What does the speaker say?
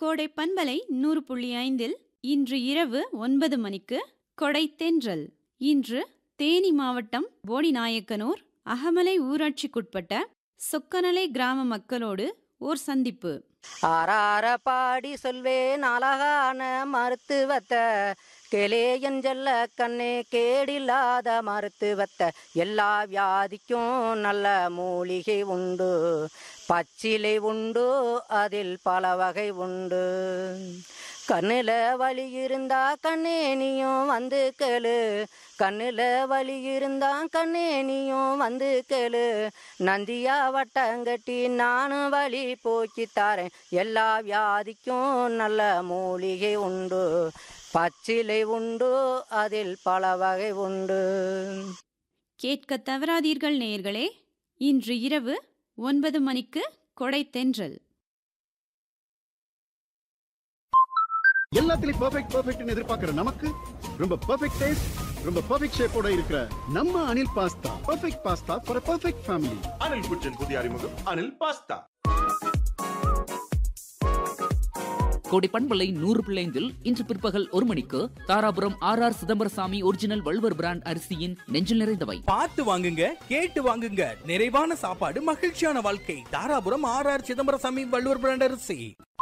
கோடை பண்பலை 100.5 இன்று இரவு 9 மணிக்கு கொடை தென்றல். இன்று தேனி மாவட்டம் போடிநாயக்கனூர் அகமலை ஊராட்சிக்குட்பட்ட சொக்கநலை கிராம மக்களோடு ஓர் சந்திப்பு. ஆறார பாடி சொல்வேன் அழகான மருத்துவத்தை கேளே என் செல்ல கண்ணே, கேடில்லாத மருத்துவத்தை. எல்லா வியாதிக்கும் நல்ல மூலிகை உண்டு, பச்சிலை உண்டு, அதில் பல வகை உண்டு. கண்ணில் வலி இருந்தா கண்ணே நீயும் வந்து கேளு, கண்ணில் வலி இருந்தா கண்ணே நீயும் வந்து கேளு. நந்தியா வட்டங்கட்டி நானும் வலி போக்கி தாரேன். எல்லா வியாதிக்கும் நல்ல மூலிகை உண்டு, பச்சிலை உண்டு, அதில் பல வகை உண்டு. கேட்க தவறாதீர்கள் நேயர்களே. இன்று இரவு 9 மணிக்கு கொடை தென்றல். எல்லாத்துலயும் பெர்ஃபெக்ட்னு எதிர்பார்க்கிற நமக்கு ரொம்ப பெர்ஃபெக்ட் டேஸ்ட், ரொம்ப பெர்ஃபெக்ட் ஷேப்போட இருக்கிற நம்ம Anil pasta. Perfect pasta for perfect family. Anil குச்சின் புதிய அறிமுகம் அனில் பாஸ்தா. கோடை பண்பலை 100.5 இன்று பிற்பகல் 1 மணிக்கு Dharapuram R Chidambarasamy original Valluvar brand அரிசியின் நெஞ்சில் நிறைந்தவை. பார்த்து வாங்குங்க, கேட்டு வாங்குங்க. நிறைவான சாப்பாடு, மகிழ்ச்சியான வாழ்க்கை. தாராபுரம் ஆர் சிதம்பரசாமி வள்ளுவர் பிராண்ட் அரிசி.